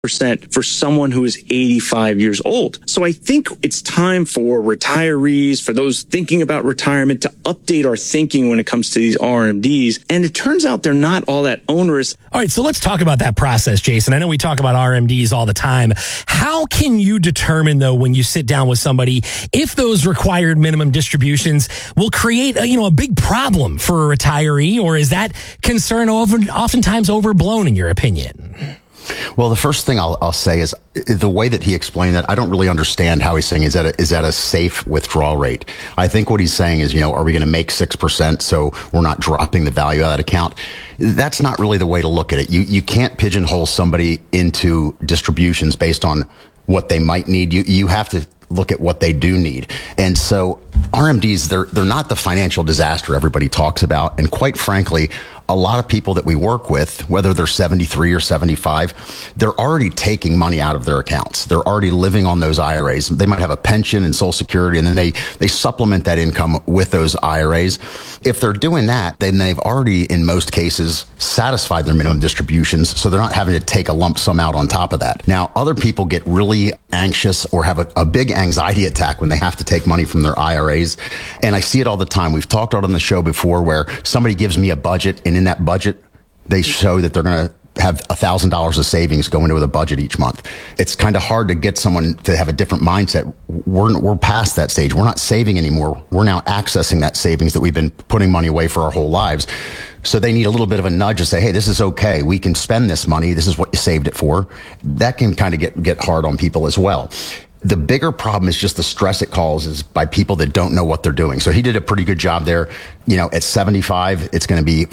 percent for someone who is 85 years old. So I think it's time for retirees, for those thinking about retirement, to update our thinking when it comes to these RMDs. And it turns out they're not all that onerous. All right, so let's talk about that process, Jason. I know we talk about RMDs all the time. How can you determine, though, when you sit down with somebody, if those required minimum distributions will create a big problem for a retiree, or is that concern oftentimes overblown in your opinion? Well, the first thing I'll say is the way that he explained that, I don't really understand how he's saying is that a safe withdrawal rate. I think what he's saying is, are we going to make 6% so we're not dropping the value of that account? That's not really the way to look at it. You can't pigeonhole somebody into distributions based on what they might need. You have to look at what they do need. And so RMDs, they're not the financial disaster everybody talks about. And quite frankly, a lot of people that we work with, whether they're 73 or 75, they're already taking money out of their accounts. They're already living on those IRAs. They might have a pension and Social Security, and then they supplement that income with those IRAs. If they're doing that, then they've already, in most cases, satisfied their minimum distributions, so they're not having to take a lump sum out on top of that. Now, other people get really anxious or have a big anxiety attack when they have to take money from their IRAs, and I see it all the time. We've talked about it on the show before where somebody gives me a budget, and in that budget, they show that they're going to have $1,000 of savings go into the budget each month. It's kind of hard to get someone to have a different mindset. We're past that stage. We're not saving anymore. We're now accessing that savings that we've been putting money away for our whole lives. So they need a little bit of a nudge to say, hey, this is okay. We can spend this money. This is what you saved it for. That can kind of get hard on people as well. The bigger problem is just the stress it causes by people that don't know what they're doing. So he did a pretty good job there. At 75, it's going to be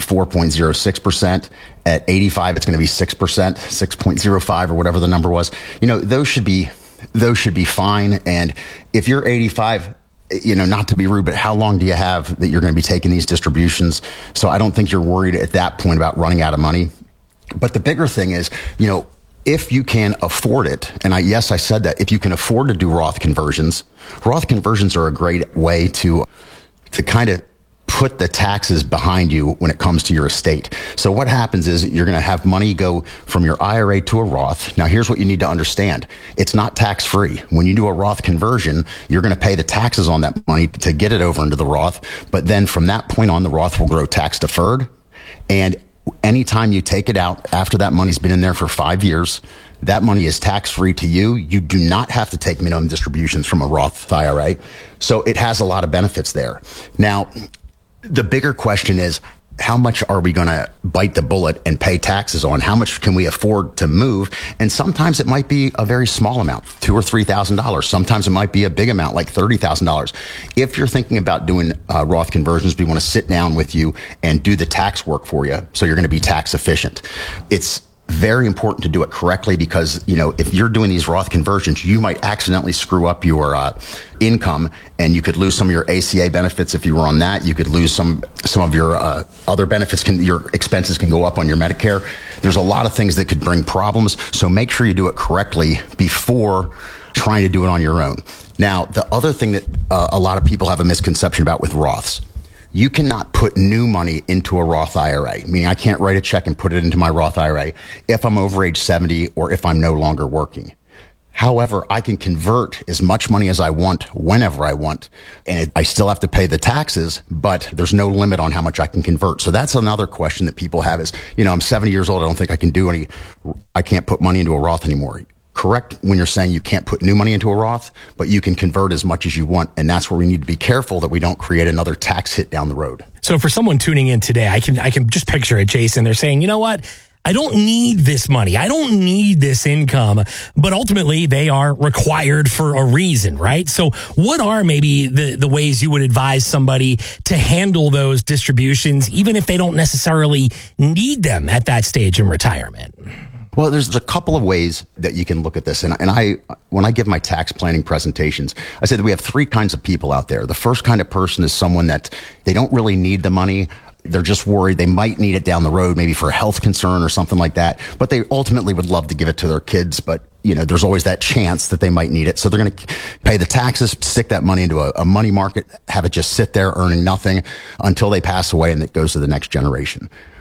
4.06%. At 85, it's going to be 6%, 6.05 or whatever the number was. Those should be fine. And if you're 85, not to be rude, but how long do you have that you're going to be taking these distributions? So I don't think you're worried at that point about running out of money. But the bigger thing is, if you can afford it, and I said that, if you can afford to do Roth conversions are a great way to kind of put the taxes behind you when it comes to your estate. So what happens is you're going to have money go from your IRA to a Roth. Now, here's what you need to understand. It's not tax-free. When you do a Roth conversion, you're going to pay the taxes on that money to get it over into the Roth. But then from that point on, the Roth will grow tax-deferred. And anytime you take it out after that money's been in there for 5 years, that money is tax-free to you. You do not have to take minimum distributions from a Roth IRA. So it has a lot of benefits there. Now, the bigger question is, how much are we going to bite the bullet and pay taxes on? How much can we afford to move? And sometimes it might be a very small amount, $2,000 or $3,000. Sometimes it might be a big amount, like $30,000. If you're thinking about doing Roth conversions, we want to sit down with you and do the tax work for you, so you're going to be tax efficient. It's very important to do it correctly because, if you're doing these Roth conversions, you might accidentally screw up your income, and you could lose some of your ACA benefits if you were on that. You could lose some of your other benefits. Your expenses can go up on your Medicare. There's a lot of things that could bring problems. So make sure you do it correctly before trying to do it on your own. Now, the other thing that a lot of people have a misconception about with Roths, you cannot put new money into a Roth IRA, meaning I can't write a check and put it into my Roth IRA if I'm over age 70 or if I'm no longer working. However, I can convert as much money as I want whenever I want, and I still have to pay the taxes, but there's no limit on how much I can convert. So that's another question that people have is, I'm 70 years old. I don't think I can't put money into a Roth anymore. Correct when you're saying you can't put new money into a Roth, but you can convert as much as you want. And that's where we need to be careful that we don't create another tax hit down the road. So for someone tuning in today, I can just picture it, Jason. They're saying, you know what? I don't need this money. I don't need this income, but ultimately they are required for a reason, right? So what are maybe the ways you would advise somebody to handle those distributions, even if they don't necessarily need them at that stage in retirement? Well, there's a couple of ways that you can look at this. And when I give my tax planning presentations, I say that we have three kinds of people out there. The first kind of person is someone that they don't really need the money. They're just worried they might need it down the road, maybe for a health concern or something like that. But they ultimately would love to give it to their kids. But, there's always that chance that they might need it. So they're going to pay the taxes, stick that money into a money market, have it just sit there earning nothing until they pass away, and it goes to the next generation.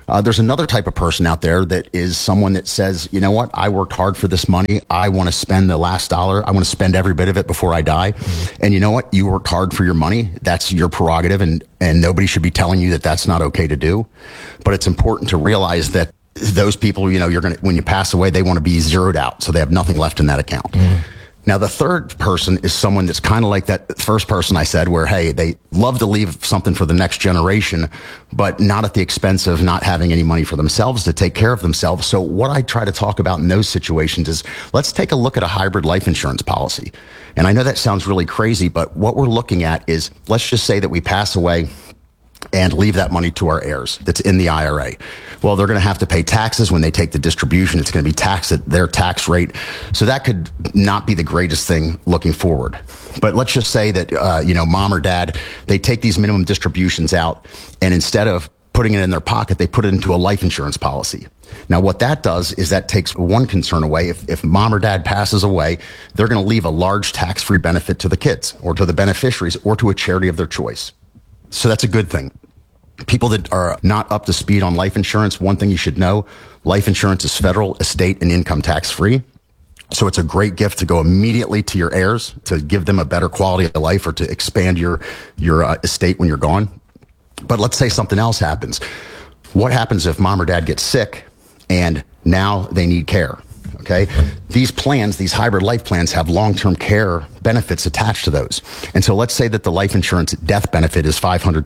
There's another type of person out there that is someone that says, you know what, I worked hard for this money. I want to spend the last dollar. I want to spend every bit of it before I die. And you know what? You worked hard for your money. That's your prerogative. And nobody should be telling you that that's not okay to do. But it's important to realize that those people, you know, when you pass away, they want to be zeroed out. So they have nothing left in that account. Now, the third person is someone that's kind of like that first person I said, where, hey, they love to leave something for the next generation, but not at the expense of not having any money for themselves to take care of themselves. So what I try to talk about in those situations is, let's take a look at a hybrid life insurance policy. And I know that sounds really crazy, but what we're looking at is, let's just say that we pass away and leave that money to our heirs that's in the IRA. Well, they're going to have to pay taxes when they take the distribution. It's going to be taxed at their tax rate. So that could not be the greatest thing looking forward. But let's just say that, mom or dad, they take these minimum distributions out, and instead of putting it in their pocket, they put it into a life insurance policy. Now, what that does is that takes one concern away. If mom or dad passes away, they're going to leave a large tax-free benefit to the kids or to the beneficiaries or to a charity of their choice. So that's a good thing. People that are not up to speed on life insurance, one thing you should know, life insurance is federal, estate, and income tax free. So it's a great gift to go immediately to your heirs to give them a better quality of life or to expand your estate when you're gone. But let's say something else happens. What happens if mom or dad gets sick and now they need care? Okay. These plans, these hybrid life plans, have long-term care benefits attached to those. And so let's say that the life insurance death benefit is $500,000.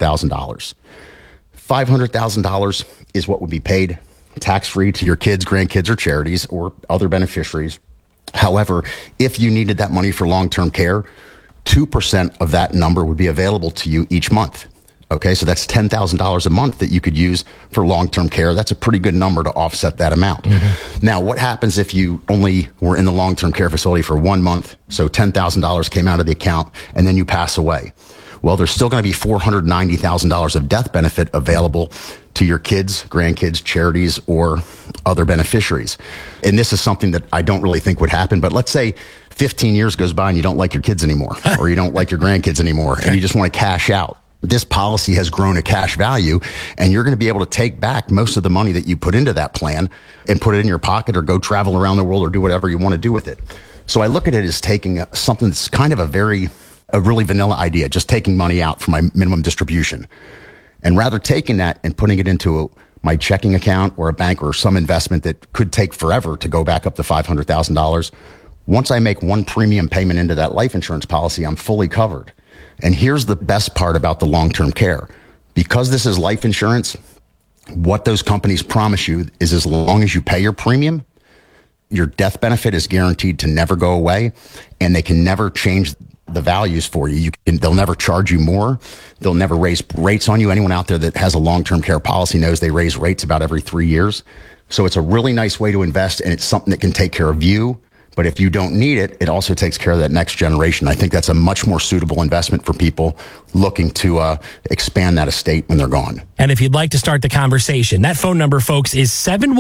$500,000 is what would be paid tax-free to your kids, grandkids, or charities or other beneficiaries. However, if you needed that money for long-term care, 2% of that number would be available to you each month. Okay, so that's $10,000 a month that you could use for long-term care. That's a pretty good number to offset that amount. Now, what happens if you only were in the long-term care facility for 1 month, so $10,000 came out of the account, and then you pass away? Well, there's still going to be $490,000 of death benefit available to your kids, grandkids, charities, or other beneficiaries. And this is something that I don't really think would happen, but let's say 15 years goes by and you don't like your kids anymore, or you don't like your grandkids anymore, and you just want to cash out. This policy has grown a cash value, and you're going to be able to take back most of the money that you put into that plan and put it in your pocket or go travel around the world or do whatever you want to do with it. So I look at it as taking something that's kind of a really vanilla idea, just taking money out from my minimum distribution. And rather taking that and putting it into my checking account or a bank or some investment that could take forever to go back up to $500,000, once I make one premium payment into that life insurance policy, I'm fully covered. And here's the best part about the long-term care. Because this is life insurance, what those companies promise you is as long as you pay your premium, your death benefit is guaranteed to never go away, and they can never change the values for you. They'll never charge you more. They'll never raise rates on you. Anyone out there that has a long-term care policy knows they raise rates about every 3 years. So it's a really nice way to invest, and it's something that can take care of you. But if you don't need it, it also takes care of that next generation. I think that's a much more suitable investment for people looking to expand that estate when they're gone. And if you'd like to start the conversation, that phone number, folks, is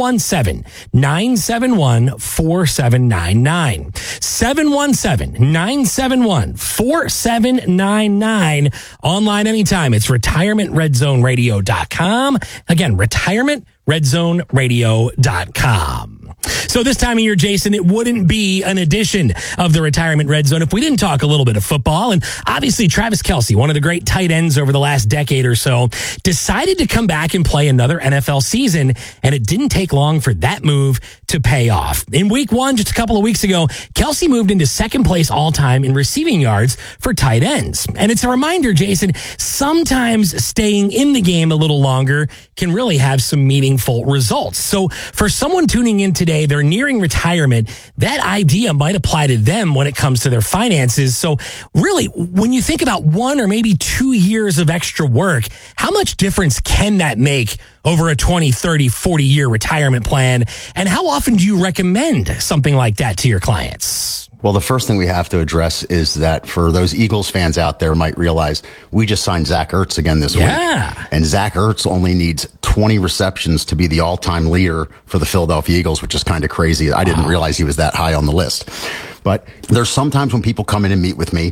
717-971-4799. 717-971-4799. Online anytime. It's retirementredzoneradio.com. Again, retirementredzoneradio.com. So this time of year, Jason, it wouldn't be an edition of the Retirement Red Zone if we didn't talk a little bit of football. And obviously, Travis Kelce, one of the great tight ends over the last decade or so, decided to come back and play another NFL season. And it didn't take long for that move to pay off. In week one, just a couple of weeks ago, Kelce moved into second place all time in receiving yards for tight ends. And it's a reminder, Jason, sometimes staying in the game a little longer can really have some meaningful results. So for someone tuning in today, they're nearing retirement, that idea might apply to them when it comes to their finances. So really, when you think about 1 or maybe 2 years of extra work, how much difference can that make over a 20, 30, 40-year retirement plan? And how often do you recommend something like that to your clients? Well, the first thing we have to address is that for those Eagles fans out there might realize we just signed Zach Ertz again this week. And Zach Ertz only needs 20 receptions to be the all-time leader for the Philadelphia Eagles, which is kind of crazy. I didn't realize he was that high on the list. But there's sometimes when people come in and meet with me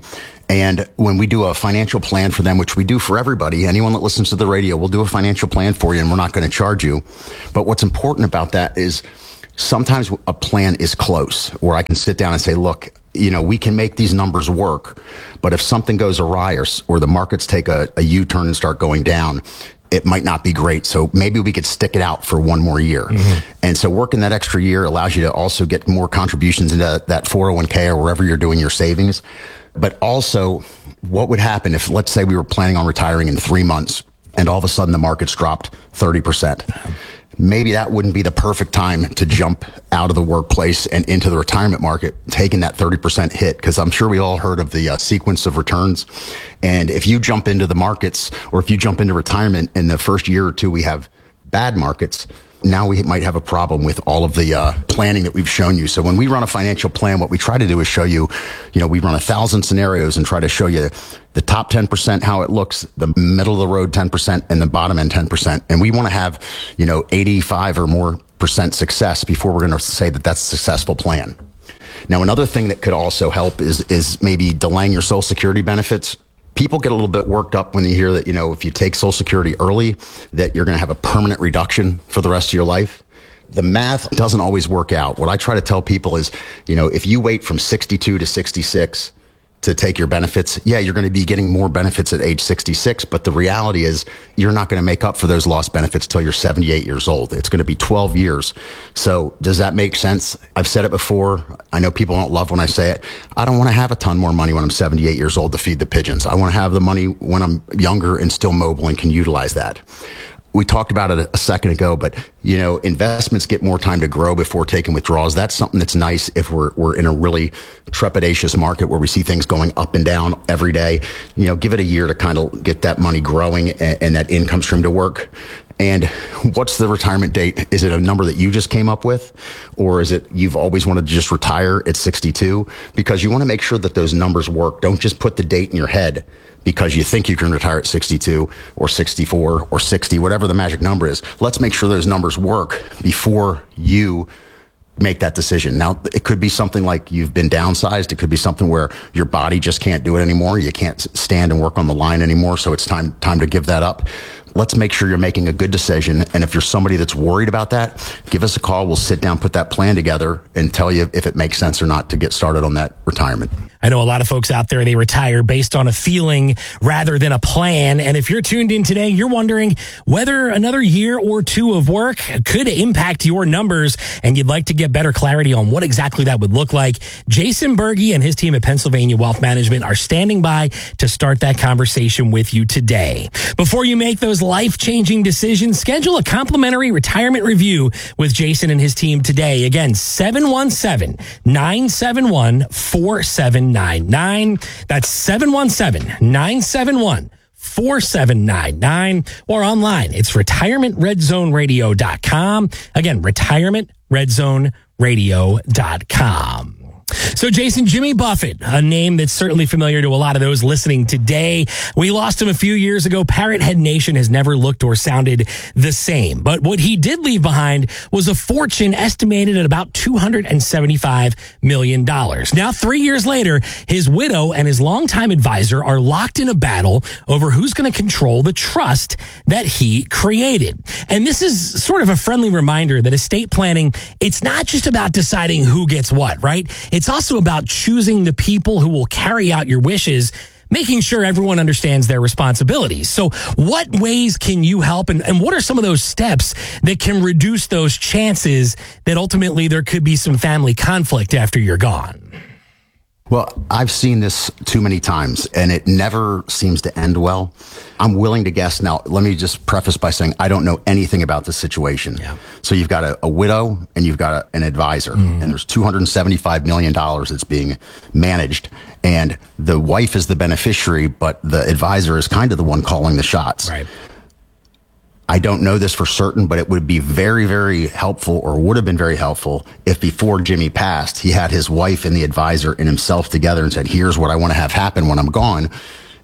And when we do a financial plan for them, which we do for everybody, anyone that listens to the radio, we'll do a financial plan for you and we're not going to charge you. But what's important about that is sometimes a plan is close where I can sit down and say, look, we can make these numbers work, but if something goes awry or the markets take a U-turn and start going down, it might not be great. So maybe we could stick it out for one more year. Mm-hmm. And so working that extra year allows you to also get more contributions into that 401k or wherever you're doing your savings. But also, what would happen if, let's say we were planning on retiring in 3 months and all of a sudden the markets dropped 30%? Maybe that wouldn't be the perfect time to jump out of the workplace and into the retirement market, taking that 30% hit, because I'm sure we all heard of the sequence of returns. And if you jump into the markets or if you jump into retirement in the first year or two, we have bad markets. Now we might have a problem with all of the planning that we've shown you. So when we run a financial plan, what we try to do is show you, we run 1,000 scenarios and try to show you the top 10%, how it looks, the middle of the road 10%, and the bottom end 10%. And we want to have, 85 or more % success before we're going to say that that's a successful plan. Now, another thing that could also help is maybe delaying your Social Security benefits. People get a little bit worked up when you hear that, if you take Social Security early, that you're going to have a permanent reduction for the rest of your life. The math doesn't always work out. What I try to tell people is, if you wait from 62 to 66 to take your benefits, you're going to be getting more benefits at age 66. But the reality is you're not going to make up for those lost benefits till you're 78 years old. It's going to be 12 years. So does that make sense? I've said it before. I know people don't love when I say it. I don't want to have a ton more money when I'm 78 years old to feed the pigeons. I want to have the money when I'm younger and still mobile and can utilize that. We talked about it a second ago, but investments get more time to grow before taking withdrawals. That's something that's nice if we're in a really trepidatious market where we see things going up and down every day. Give it a year to kind of get that money growing and that income stream to work. And what's the retirement date? Is it a number that you just came up with? Or is it you've always wanted to just retire at 62? Because you want to make sure that those numbers work. Don't just put the date in your head because you think you can retire at 62 or 64 or 60, whatever the magic number is. Let's make sure those numbers work before you make that decision. Now, it could be something like you've been downsized. It could be something where your body just can't do it anymore. You can't stand and work on the line anymore. So it's time to give that up. Let's make sure you're making a good decision. And if you're somebody that's worried about that, give us a call. We'll sit down, put that plan together, and tell you if it makes sense or not to get started on that retirement. I know a lot of folks out there, they retire based on a feeling rather than a plan. And if you're tuned in today, you're wondering whether another year or two of work could impact your numbers and you'd like to get better clarity on what exactly that would look like. Jason Berge and his team at Pennsylvania Wealth Management are standing by to start that conversation with you today. Before you make those life-changing decisions, schedule a complimentary retirement review with Jason and his team today. Again, 717-971-4799. That's 717-971-4799 or online. It's retirementredzoneradio.com. Again, retirementredzoneradio.com. So, Jason, Jimmy Buffett, a name that's certainly familiar to a lot of those listening today. We lost him a few years ago. Parrot Head Nation has never looked or sounded the same. But what he did leave behind was a fortune estimated at about $275 million. Now, 3 years later, his widow and his longtime advisor are locked in a battle over who's going to control the trust that he created. And this is sort of a friendly reminder that estate planning, it's not just about deciding who gets what, right? It's also about choosing the people who will carry out your wishes, making sure everyone understands their responsibilities. So what ways can you help? And what are some of those steps that can reduce those chances that ultimately there could be some family conflict after you're gone? Well, I've seen this too many times, and it never seems to end well. I'm willing to guess. Now, let me just preface by saying I don't know anything about this situation. Yeah. So you've got a widow and you've got an advisor, and there's $275 million that's being managed, and the wife is the beneficiary, but the advisor is kind of the one calling the shots. Right. I don't know this for certain, but it would be very, very helpful, or would have been very helpful, if before Jimmy passed, he had his wife and the advisor and himself together and said, here's what I want to have happen when I'm gone.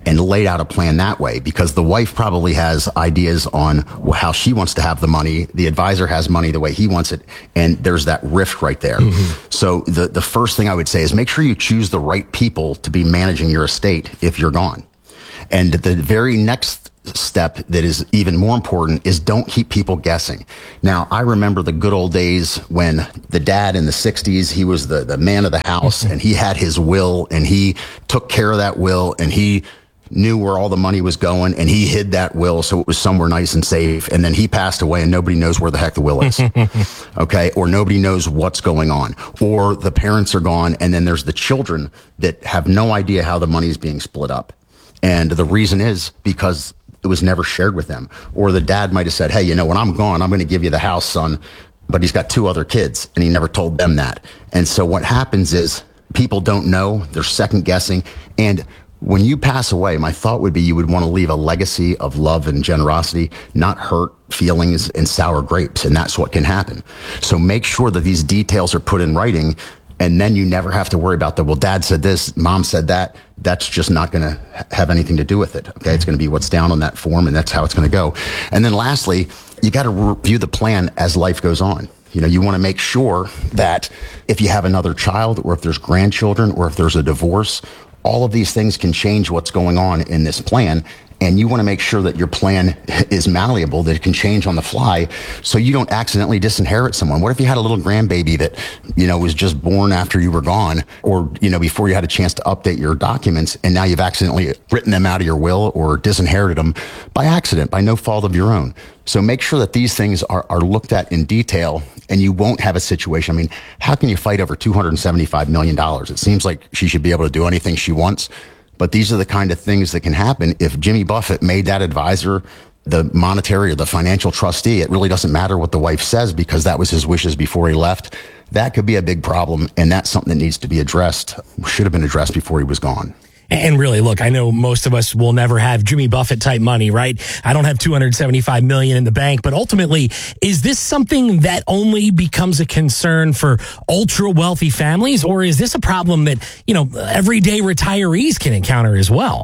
and laid out a plan that way, because the wife probably has ideas on how she wants to have the money. The advisor has money the way he wants it. And there's that rift right there. So the first thing I would say is make sure you choose the right people to be managing your estate if you're gone. And the very next step that is even more important is don't keep people guessing. Now, I remember the good old days when the dad in the 60s, he was the man of the house and he had his will and he took care of that will and he knew where all the money was going and he hid that will so it was somewhere nice and safe. And then he passed away and nobody knows where the heck the will is. Okay. Or nobody knows what's going on. Or the parents are gone and then there's the children that have no idea how the money is being split up. And the reason is because it was never shared with them. Or the dad might have said, hey, when I'm gone, I'm going to give you the house, son. But he's got 2 other kids and he never told them that. And so what happens is people don't know, they're second guessing. And when you pass away, my thought would be you would want to leave a legacy of love and generosity, not hurt feelings and sour grapes. And that's what can happen. So make sure that these details are put in writing. And then you never have to worry about well, dad said this, mom said that. That's just not going to have anything to do with it. Okay. It's going to be what's down on that form and that's how it's going to go. And then lastly, you got to review the plan as life goes on. You want to make sure that if you have another child or if there's grandchildren or if there's a divorce, all of these things can change what's going on in this plan. And you want to make sure that your plan is malleable, that it can change on the fly so you don't accidentally disinherit someone. What if you had a little grandbaby that, was just born after you were gone or, before you had a chance to update your documents and now you've accidentally written them out of your will or disinherited them by accident, by no fault of your own. So make sure that these things are looked at in detail and you won't have a situation. I mean, how can you fight over $275 million? It seems like she should be able to do anything she wants. But these are the kind of things that can happen. If Jimmy Buffett made that advisor the monetary or the financial trustee, it really doesn't matter what the wife says because that was his wishes before he left. That could be a big problem. And that's something that needs to be addressed, should have been addressed before he was gone. And really, look, I know most of us will never have Jimmy Buffett type money, right? I don't have $275 million in the bank, but ultimately, is this something that only becomes a concern for ultra wealthy families, or is this a problem that, everyday retirees can encounter as well?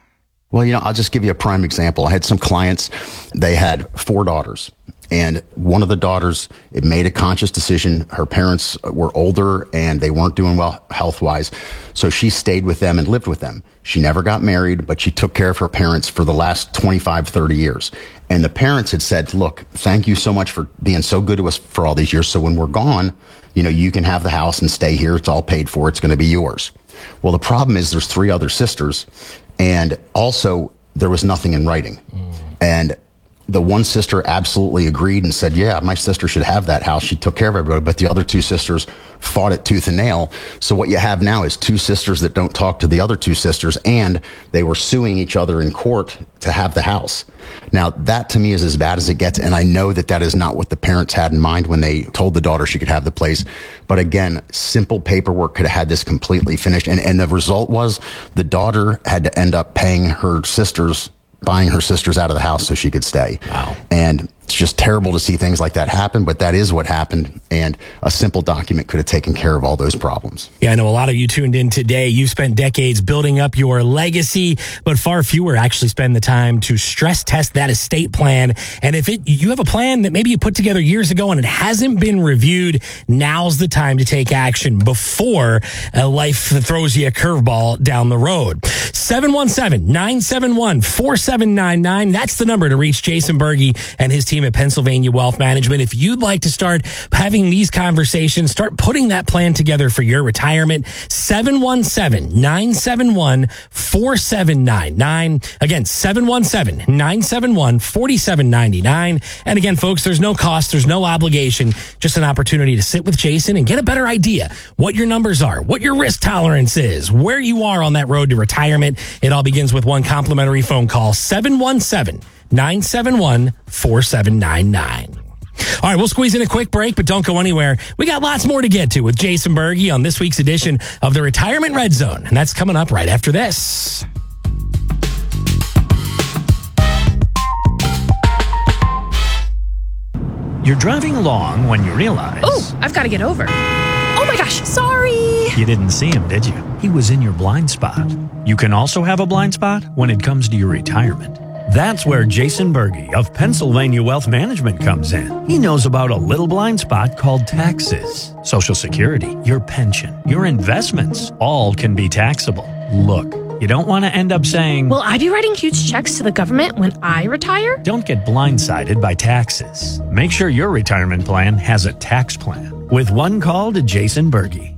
Well, I'll just give you a prime example. I had some clients, they had 4 daughters. And one of the daughters, it made a conscious decision. Her parents were older and they weren't doing well health-wise. So she stayed with them and lived with them. She never got married, but she took care of her parents for the last 25, 30 years. And the parents had said, look, thank you so much for being so good to us for all these years. So when we're gone, you can have the house and stay here. It's all paid for. It's going to be yours. Well, the problem is there's 3 other sisters. And also there was nothing in writing. And the one sister absolutely agreed and said, yeah, my sister should have that house. She took care of everybody. But the other 2 sisters fought it tooth and nail. So what you have now is 2 sisters that don't talk to the other 2 sisters, and they were suing each other in court to have the house. Now, that to me is as bad as it gets. And I know that that is not what the parents had in mind when they told the daughter she could have the place. But again, simple paperwork could have had this completely finished. And the result was the daughter had to end up buying her sisters out of the house so she could stay. Wow. And it's just terrible to see things like that happen, but that is what happened. And a simple document could have taken care of all those problems. Yeah, I know a lot of you tuned in today. You've spent decades building up your legacy, but far fewer actually spend the time to stress test that estate plan. And if you have a plan that maybe you put together years ago and it hasn't been reviewed, now's the time to take action before life throws you a curveball down the road. 717-971-4799. That's the number to reach Jason Berge and his team at Pennsylvania Wealth Management. If you'd like to start having these conversations, start putting that plan together for your retirement, 717-971-4799. Again, 717-971-4799. And again, folks, there's no cost, there's no obligation, just an opportunity to sit with Jason and get a better idea what your numbers are, what your risk tolerance is, where you are on that road to retirement. It all begins with one complimentary phone call, 717-971-4799. All right, we'll squeeze in a quick break, but don't go anywhere. We got lots more to get to with Jason Berge on this week's edition of the Retirement Red Zone, and that's coming up right after this. You're driving along when you realize... Oh, I've got to get over. Oh my gosh, sorry. You didn't see him, did you? He was in your blind spot. You can also have a blind spot when it comes to your retirement. That's where Jason Berge of Pennsylvania Wealth Management comes in. He knows about a little blind spot called taxes. Social Security, your pension, your investments, all can be taxable. Look, you don't want to end up saying, will I be writing huge checks to the government when I retire? Don't get blindsided by taxes. Make sure your retirement plan has a tax plan with one call to Jason Berge.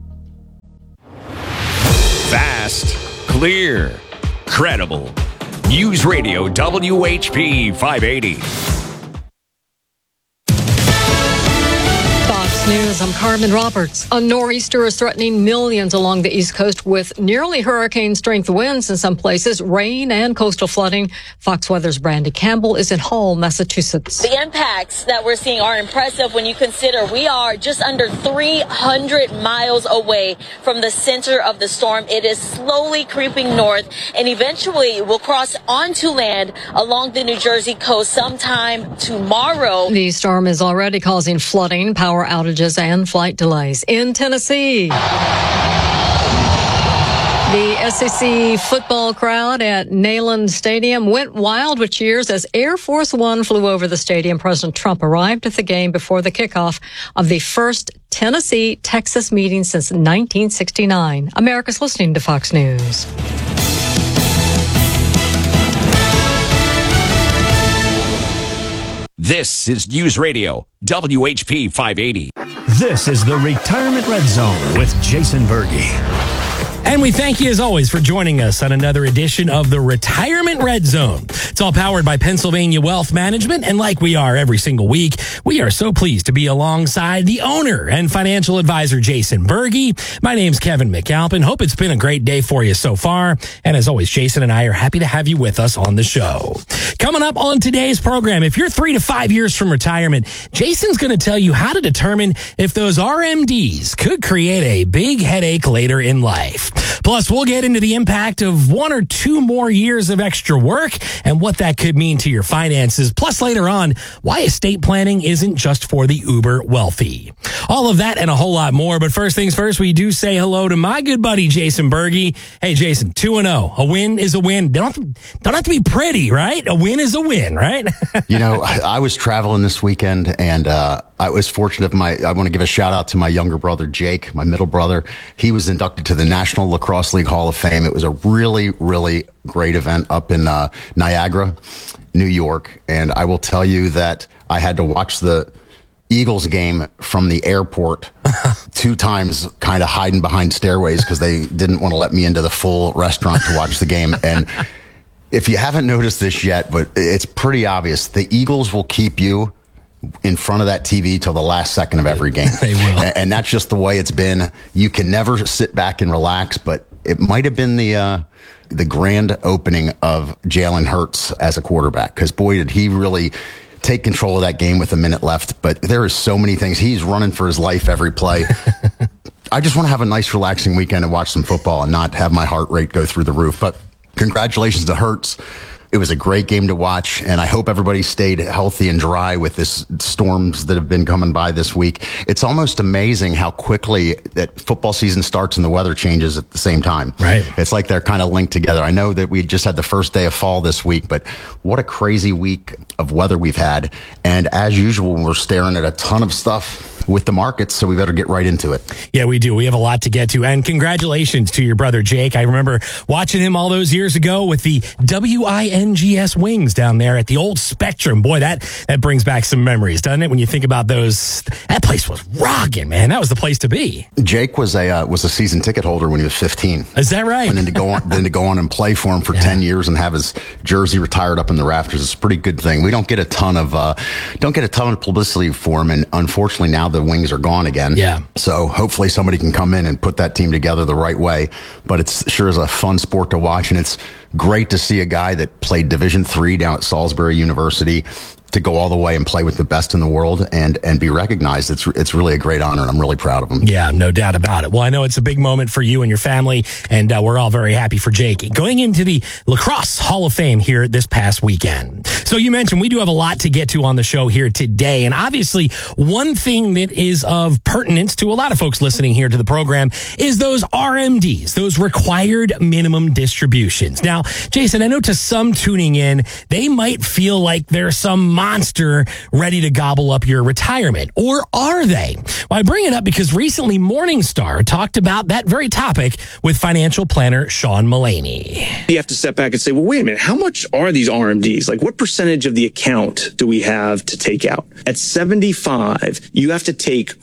Fast, clear, credible. News Radio WHP 580. Fox News, I'm Carmen Roberts. A nor'easter is threatening millions along the East Coast with nearly hurricane-strength winds in some places, rain and coastal flooding. Fox Weather's Brandy Campbell is in Hull, Massachusetts. The impacts that we're seeing are impressive when you consider we are just under 300 miles away from the center of the storm. It is slowly creeping north and eventually will cross onto land along the New Jersey coast sometime tomorrow. The storm is already causing flooding, power outages, and flight delays. In Tennessee, the SEC football crowd at Neyland Stadium went wild with cheers as Air Force One flew over the stadium. President Trump arrived at the game before the kickoff of the first Tennessee-Texas meeting since 1969. America's listening to Fox News. This is News Radio WHP 580. This is the Retirement Red Zone with Jason Berge. And we thank you, as always, for joining us on another edition of the Retirement Red Zone. It's all powered by Pennsylvania Wealth Management, and like we are every single week, we are so pleased to be alongside the owner and financial advisor, Jason Berge. My name's Kevin McAlpin. Hope it's been a great day for you so far. And as always, Jason and I are happy to have you with us on the show. Coming up on today's program, if you're 3 to 5 years from retirement, Jason's going to tell you how to determine if those RMDs could create a big headache later in life. Plus, we'll get into the impact of 1 or 2 more years of extra work and what that could mean to your finances. Plus, later on, why estate planning isn't just for the uber wealthy. All of that and a whole lot more. But first things first, we do say hello to my good buddy, Jason Berge. Hey, Jason, 2-0. A win is a win. Don't have to be pretty, right? A win is a win, right? You know, I was traveling this weekend, and I was fortunate. I want to give a shout out to my younger brother, Jake, my middle brother. He was inducted to the National Lacrosse League Hall of Fame. It was a really, really great event up in Niagara, New York. And I will tell you that I had to watch the Eagles game from the airport 2 times, kind of hiding behind stairways because they didn't want to let me into the full restaurant to watch the game. And if you haven't noticed this yet, but it's pretty obvious, the Eagles will keep you in front of that TV till the last second of every game. They will. And that's just the way it's been. You can never sit back and relax, but it might have been the grand opening of Jalen Hurts as a quarterback, because boy, did he really take control of that game with a minute left. But there are so many things. He's running for his life every play. I just want to have a nice, relaxing weekend and watch some football and not have my heart rate go through the roof. But congratulations to Hurts. It was a great game to watch, and I hope everybody stayed healthy and dry with this storms that have been coming by this week. It's almost amazing how quickly that football season starts and the weather changes at the same time. Right. It's like they're kind of linked together. I know that we just had the first day of fall this week, but what a crazy week of weather we've had. And as usual, we're staring at a ton of stuff with the markets, so we better get right into it. Yeah, we do. We have a lot to get to. And congratulations to your brother, Jake. I remember watching him all those years ago with the WINGS wings down there at the old Spectrum. Boy, that brings back some memories, doesn't it? When you think about those, that place was rocking, man. That was the place to be. Jake was a season ticket holder when he was 15. Is that right? And then to go on and play for him for 10 years and have his jersey retired up in the rafters is a pretty good thing. We don't get a ton of publicity for him, and unfortunately now the wings are gone again. Yeah. So hopefully somebody can come in and put that team together the right way. But it's sure is a fun sport to watch, and it's great to see a guy that played Division III down at Salisbury University to go all the way and play with the best in the world and be recognized. It's really a great honor, and I'm really proud of him. Yeah, no doubt about it. Well, I know it's a big moment for you and your family, and we're all very happy for Jake going into the Lacrosse Hall of Fame here this past weekend. So you mentioned we do have a lot to get to on the show here today, and obviously one thing that is of pertinence to a lot of folks listening here to the program is those RMDs, those required minimum distributions. Now, Jason, I know to some tuning in, they might feel like there's some monster ready to gobble up your retirement. Or are they? Well, I bring it up because recently Morningstar talked about that very topic with financial planner Sean Mullaney. You have to step back and say, well, wait a minute, how much are these RMDs? Like, what percentage of the account do we have to take out? At 75, you have to take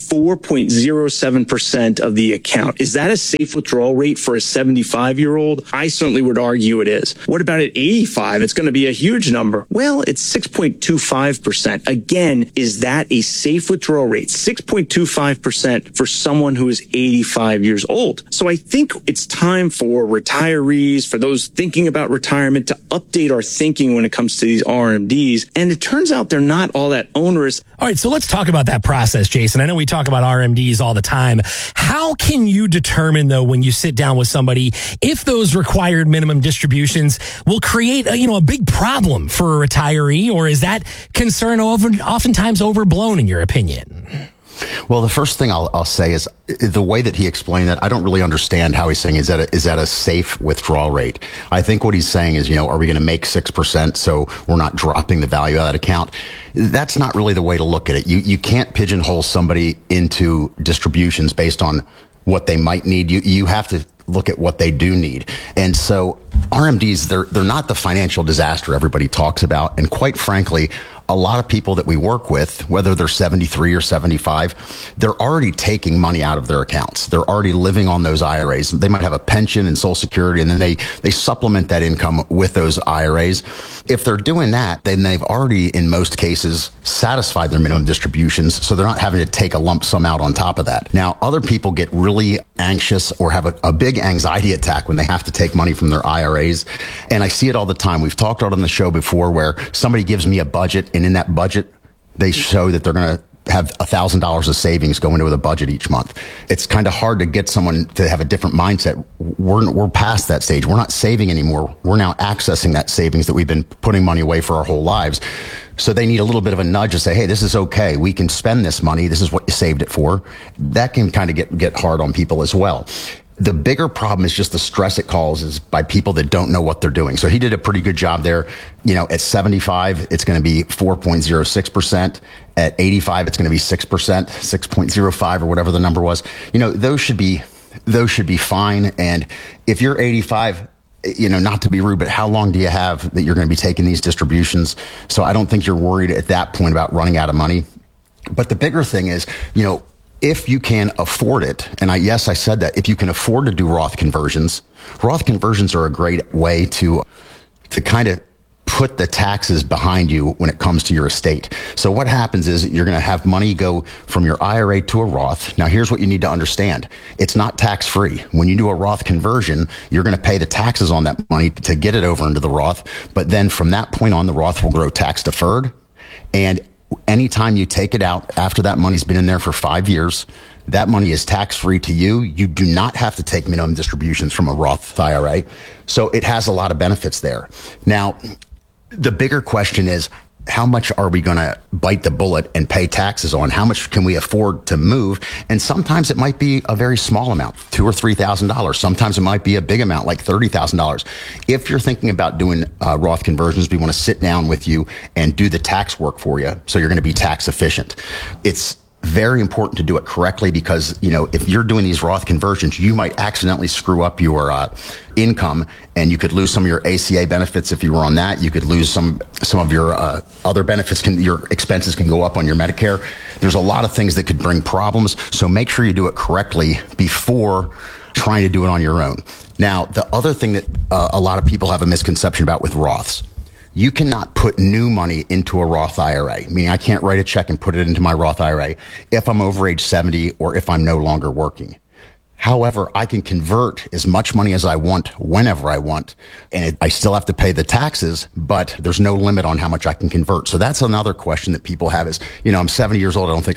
4.07% of the account. Is that a safe withdrawal rate for a 75-year-old? I certainly would argue it is. What about at 85? It's going to be a huge number. Well, it's 6.25%. Again, is that a safe withdrawal rate? 6.25% for someone who is 85 years old. So I think it's time for retirees, for those thinking about retirement, to update our thinking when it comes to these RMDs. And it turns out they're not all that onerous. All right, so let's talk about that process, Jason. I know we talk about RMDs all the time. How can you determine, though, when you sit down with somebody, if those required minimum distributions will create a big problem for a retiree, or is that concern oftentimes overblown in your opinion? Well, the first thing I'll say is the way that he explained that, I don't really understand how he's saying is that a safe withdrawal rate. I think what he's saying is, are we going to make 6% so we're not dropping the value of that account? That's not really the way to look at it. You can't pigeonhole somebody into distributions based on what they might need. You have to look at what they do need. And so RMDs, they're not the financial disaster everybody talks about. And quite frankly, a lot of people that we work with, whether they're 73 or 75, they're already taking money out of their accounts. They're already living on those IRAs. They might have a pension and Social Security, and then they supplement that income with those IRAs. If they're doing that, then they've already, in most cases, satisfied their minimum distributions, so they're not having to take a lump sum out on top of that. Now, other people get really anxious or have a big anxiety attack when they have to take money from their IRAs, and I see it all the time. We've talked about it on the show before where somebody gives me a budget, and in that budget, they show that they're going to have $1,000 of savings go into the budget each month. It's kind of hard to get someone to have a different mindset. We're past that stage. We're not saving anymore. We're now accessing that savings that we've been putting money away for our whole lives. So they need a little bit of a nudge to say, hey, this is okay. We can spend this money. This is what you saved it for. That can kind of get hard on people as well. The bigger problem is just the stress it causes by people that don't know what they're doing. So he did a pretty good job there. At 75, it's going to be 4.06%. At 85, it's going to be 6%, 6.05 or whatever the number was. Those should be fine. And if you're 85, not to be rude, but how long do you have that you're going to be taking these distributions? So I don't think you're worried at that point about running out of money. But the bigger thing is, if you can afford it, and I said that, if you can afford to do Roth conversions are a great way to kind of put the taxes behind you when it comes to your estate. So what happens is you're going to have money go from your IRA to a Roth. Now, here's what you need to understand. It's not tax-free. When you do a Roth conversion, you're going to pay the taxes on that money to get it over into the Roth. But then from that point on, the Roth will grow tax-deferred. And anytime you take it out after that money's been in there for 5 years, that money is tax-free to you. You do not have to take minimum distributions from a Roth IRA. So it has a lot of benefits there. Now, the bigger question is, how much are we going to bite the bullet and pay taxes on? How much can we afford to move? And sometimes it might be a very small amount, $2,000 or $3,000. Sometimes it might be a big amount, like $30,000. If you're thinking about doing Roth conversions, we want to sit down with you and do the tax work for you, so you're going to be tax efficient. It's very important to do it correctly because, if you're doing these Roth conversions, you might accidentally screw up your income, and you could lose some of your ACA benefits if you were on that. You could lose some of your other benefits. Your expenses can go up on your Medicare. There's a lot of things that could bring problems. So make sure you do it correctly before trying to do it on your own. Now, the other thing that a lot of people have a misconception about with Roths, you cannot put new money into a Roth IRA, meaning I can't write a check and put it into my Roth IRA if I'm over age 70 or if I'm no longer working. However, I can convert as much money as I want whenever I want, and I still have to pay the taxes, but there's no limit on how much I can convert. So that's another question that people have is, I'm 70 years old. I don't think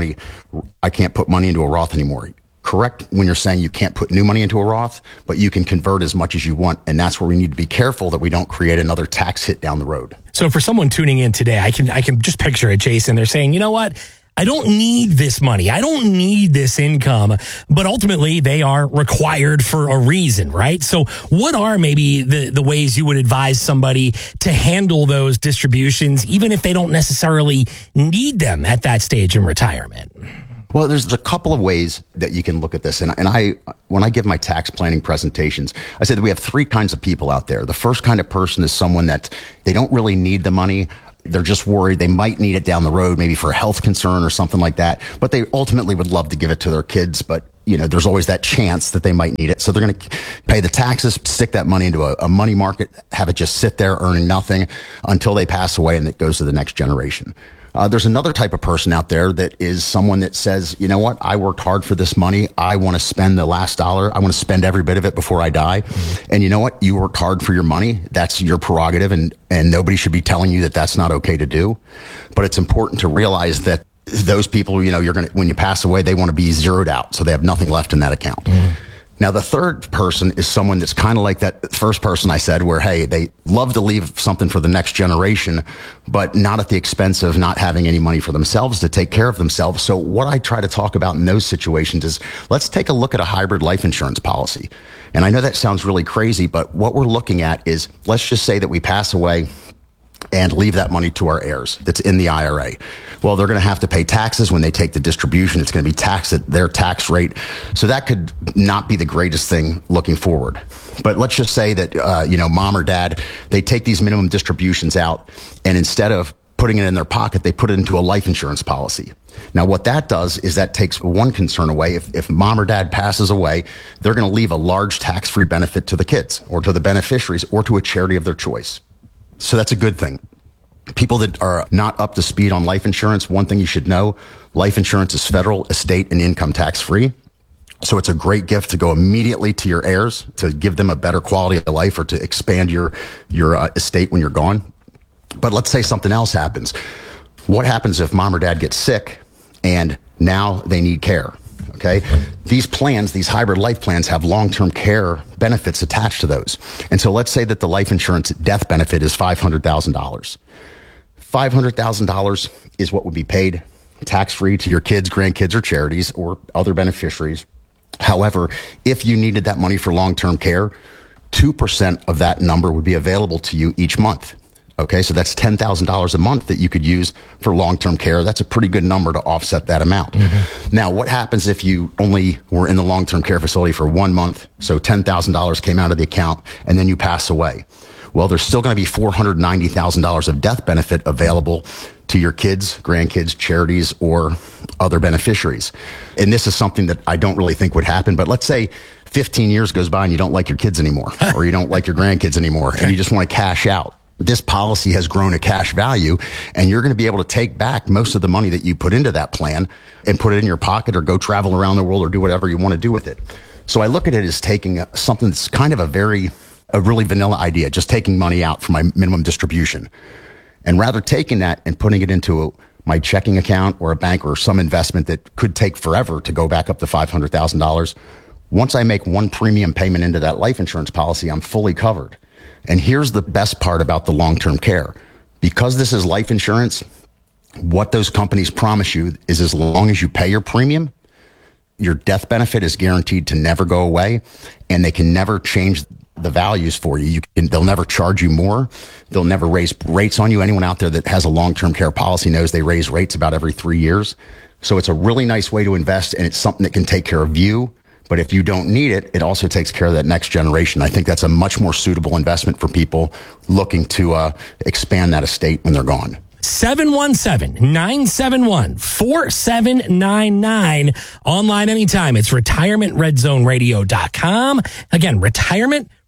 I can't put money into a Roth anymore. Correct when you're saying you can't put new money into a Roth, but you can convert as much as you want. And that's where we need to be careful that we don't create another tax hit down the road. So for someone tuning in today, I can just picture it, Jason. They're saying, you know what? I don't need this money. I don't need this income, but ultimately they are required for a reason, right? So what are maybe the ways you would advise somebody to handle those distributions, even if they don't necessarily need them at that stage in retirement? Well, there's a couple of ways that you can look at this. And when I give my tax planning presentations, I said that we have three kinds of people out there. The first kind of person is someone that they don't really need the money. They're just worried they might need it down the road, maybe for a health concern or something like that. But they ultimately would love to give it to their kids. But, there's always that chance that they might need it. So they're going to pay the taxes, stick that money into a money market, have it just sit there earning nothing until they pass away, and it goes to the next generation. There's another type of person out there that is someone that says, you know what, I worked hard for this money. I want to spend the last dollar. I want to spend every bit of it before I die. Mm-hmm. And you know what? You worked hard for your money. That's your prerogative. And nobody should be telling you that that's not okay to do. But it's important to realize that those people, when you pass away, they want to be zeroed out. So they have nothing left in that account. Mm-hmm. Now, the third person is someone that's kind of like that first person I said, where, hey, they love to leave something for the next generation, but not at the expense of not having any money for themselves to take care of themselves. So what I try to talk about in those situations is let's take a look at a hybrid life insurance policy. And I know that sounds really crazy, but what we're looking at is, let's just say that we pass away and leave that money to our heirs that's in the IRA. Well, they're going to have to pay taxes when they take the distribution. It's going to be taxed at their tax rate. So that could not be the greatest thing looking forward. But let's just say that, mom or dad, they take these minimum distributions out, and instead of putting it in their pocket, they put it into a life insurance policy. Now, what that does is that takes one concern away. If mom or dad passes away, they're going to leave a large tax-free benefit to the kids or to the beneficiaries or to a charity of their choice. So that's a good thing. People that are not up to speed on life insurance, one thing you should know, life insurance is federal, estate, and income tax free. So it's a great gift to go immediately to your heirs to give them a better quality of life or to expand your estate when you're gone. But let's say something else happens. What happens if mom or dad gets sick and now they need care? Okay. These plans, these hybrid life plans have long-term care benefits attached to those. And so let's say that the life insurance death benefit is $500,000. $500,000 is what would be paid tax-free to your kids, grandkids, or charities or other beneficiaries. However, if you needed that money for long-term care, 2% of that number would be available to you each month. Okay, so that's $10,000 a month that you could use for long-term care. That's a pretty good number to offset that amount. Mm-hmm. Now, what happens if you only were in the long-term care facility for 1 month, so $10,000 came out of the account, and then you pass away? Well, there's still going to be $490,000 of death benefit available to your kids, grandkids, charities, or other beneficiaries. And this is something that I don't really think would happen, but let's say 15 years goes by and you don't like your kids anymore, or you don't like your grandkids anymore, and you just want to cash out. This policy has grown a cash value, and you're going to be able to take back most of the money that you put into that plan and put it in your pocket or go travel around the world or do whatever you want to do with it. So I look at it as taking something that's kind of a really vanilla idea, just taking money out from my minimum distribution. And rather taking that and putting it into my checking account or a bank or some investment that could take forever to go back up to $500,000, once I make one premium payment into that life insurance policy, I'm fully covered. And here's the best part about the long-term care. Because this is life insurance, what those companies promise you is as long as you pay your premium, your death benefit is guaranteed to never go away, and they can never change the values for you. They'll never charge you more. They'll never raise rates on you. Anyone out there that has a long-term care policy knows they raise rates about every 3 years. So it's a really nice way to invest, and it's something that can take care of you. But if you don't need it, it also takes care of that next generation. I think that's a much more suitable investment for people looking to expand that estate when they're gone. 717-971-4799. Online anytime. It's retirementredzoneradio.com. Again, Retirement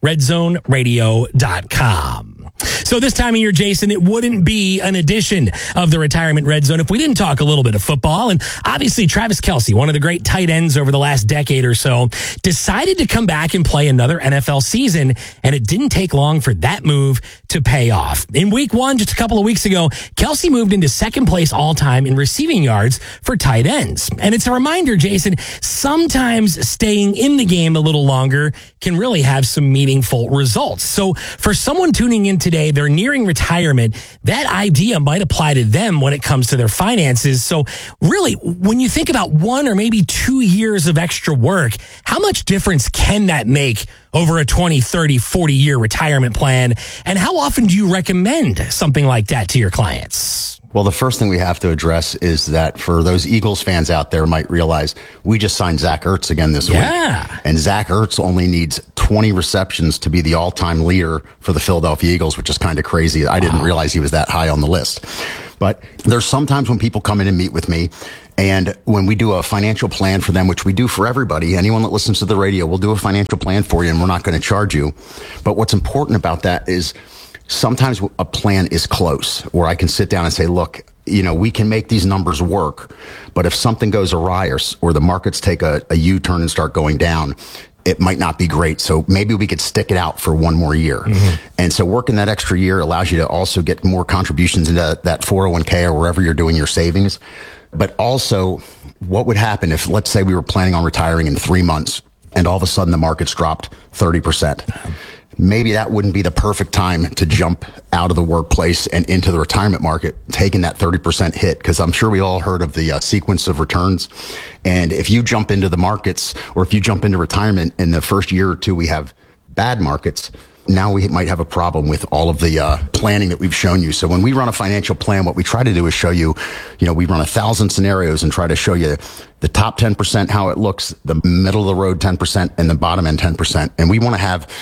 redzoneradio.com. So this time of year, Jason, it wouldn't be an edition of the Retirement Red Zone if we didn't talk a little bit of football. And obviously, Travis Kelce, one of the great tight ends over the last decade or so, decided to come back and play another NFL season. And it didn't take long for that move to pay off. In week one, just a couple of weeks ago, Kelce moved into second place all time in receiving yards for tight ends. And it's a reminder, Jason, sometimes staying in the game a little longer can really have some meaningful results. So for someone tuning in today, they're nearing retirement. That idea might apply to them when it comes to their finances. So really, when you think about 1 or maybe 2 years of extra work, how much difference can that make over a 20, 30, 40-year retirement plan? And how often do you recommend something like that to your clients? Well, the first thing we have to address is that for those Eagles fans out there might realize we just signed Zach Ertz again this week. And Zach Ertz only needs 20 receptions to be the all-time leader for the Philadelphia Eagles, which is kind of crazy. I didn't realize he was that high on the list. But there's sometimes when people come in and meet with me, and when we do a financial plan for them, which we do for everybody, anyone that listens to the radio, we'll do a financial plan for you, and we're not going to charge you. But what's important about that is sometimes a plan is close, where I can sit down and say, look, we can make these numbers work, but if something goes awry or the markets take a U-turn and start going down, it might not be great. So maybe we could stick it out for one more year. And so working that extra year allows you to also get more contributions into that 401k or wherever you're doing your savings. But also, what would happen if, let's say we were planning on retiring in 3 months and all of a sudden the markets dropped 30%? Maybe that wouldn't be the perfect time to jump out of the workplace and into the retirement market, taking that 30% hit, because I'm sure we all heard of the sequence of returns. And if you jump into the markets, or if you jump into retirement in the first year or two, we have bad markets. Now we might have a problem with all of the planning that we've shown you. So when we run a financial plan, what we try to do is show you, we run 1,000 scenarios and try to show you the top 10%, how it looks, the middle of the road 10%, and the bottom end 10%. And we want to have,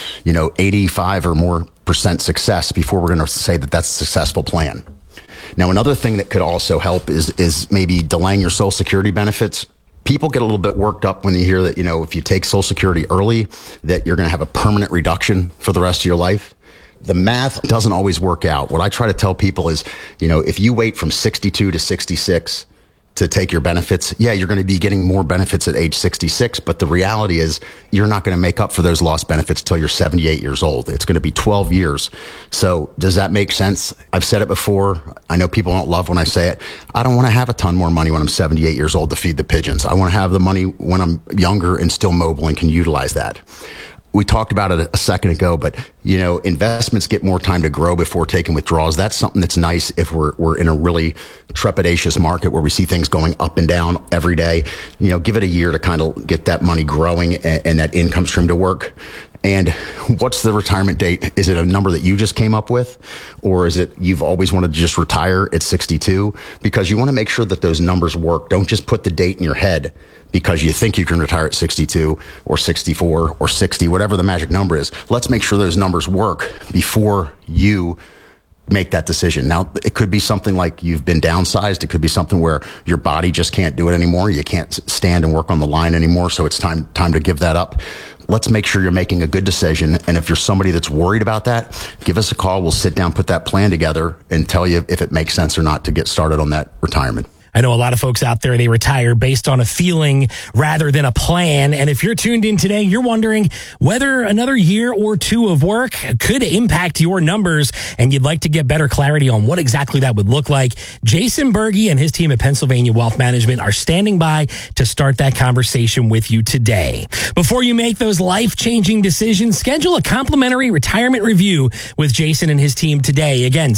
85 or more % success before we're going to say that that's a successful plan. Now, another thing that could also help is maybe delaying your Social Security benefits. People get a little bit worked up when you hear that, if you take Social Security early, that you're going to have a permanent reduction for the rest of your life. The math doesn't always work out. What I try to tell people is, if you wait from 62 to 66 to take your benefits, you're going to be getting more benefits at age 66. But the reality is you're not going to make up for those lost benefits till you're 78 years old. It's going to be 12 years. So does that make sense? I've said it before. I know people don't love when I say it. I don't want to have a ton more money when I'm 78 years old to feed the pigeons. I want to have the money when I'm younger and still mobile and can utilize that. We talked about it a second ago, but investments get more time to grow before taking withdrawals. That's something that's nice if we're in a really trepidatious market where we see things going up and down every day. Give it a year to kind of get that money growing and that income stream to work. And what's the retirement date? Is it a number that you just came up with? Or is it you've always wanted to just retire at 62? Because you want to make sure that those numbers work. Don't just put the date in your head because you think you can retire at 62 or 64 or 60, whatever the magic number is. Let's make sure those numbers work before you make that decision. Now, it could be something like you've been downsized. It could be something where your body just can't do it anymore. You can't stand and work on the line anymore. So it's time to give that up. Let's make sure you're making a good decision. And if you're somebody that's worried about that, give us a call. We'll sit down, put that plan together, and tell you if it makes sense or not to get started on that retirement. I know a lot of folks out there, they retire based on a feeling rather than a plan. And if you're tuned in today, you're wondering whether another year or two of work could impact your numbers and you'd like to get better clarity on what exactly that would look like. Jason Berge and his team at Pennsylvania Wealth Management are standing by to start that conversation with you today. Before you make those life-changing decisions, schedule a complimentary retirement review with Jason and his team today. Again,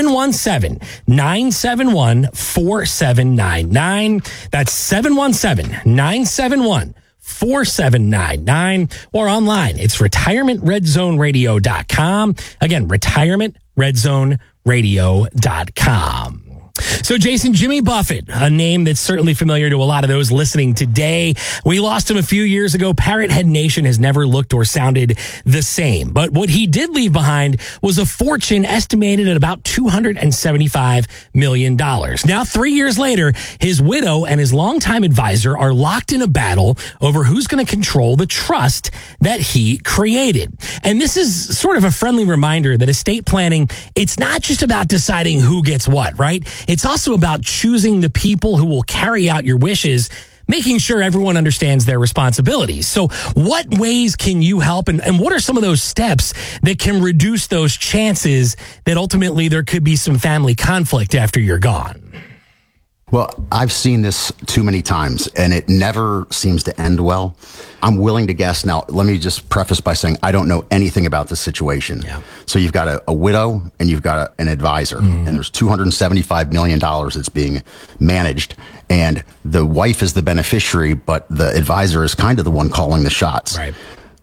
717-971-4799. That's 717-971-4799 or online. It's retirementredzoneradio.com. Again, retirementredzoneradio.com. So, Jason, Jimmy Buffett, a name that's certainly familiar to a lot of those listening today. We lost him a few years ago. Parrot Head Nation has never looked or sounded the same. But what he did leave behind was a fortune estimated at about $275 million. Now, 3 years later, his widow and his longtime advisor are locked in a battle over who's going to control the trust that he created. And this is sort of a friendly reminder that estate planning, it's not just about deciding who gets what, right? It's also about choosing the people who will carry out your wishes, making sure everyone understands their responsibilities. So what ways can you help? And what are some of those steps that can reduce those chances that ultimately there could be some family conflict after you're gone? Well, I've seen this too many times, and it never seems to end well. I'm willing to guess. Now, let me just preface by saying I don't know anything about this situation. Yeah. So you've got a widow and you've got an advisor, and there's $275 million that's being managed, and the wife is the beneficiary, but the advisor is kind of the one calling the shots. Right.